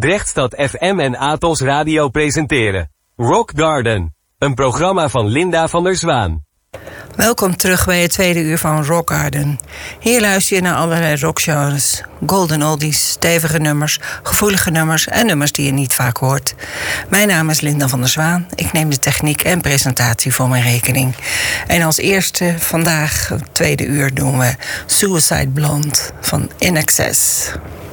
Drechtstad FM en Atos Radio presenteren Rock Garden, een programma van Linda van der Zwaan. Welkom terug bij het tweede uur van Rock Garden. Hier luister je naar allerlei rockgenres. Golden oldies, stevige nummers, gevoelige nummers en nummers die je niet vaak hoort. Mijn naam is Linda van der Zwaan. Ik neem de techniek en presentatie voor mijn rekening. En als eerste vandaag, het tweede uur, doen we Suicide Blonde van In Excess.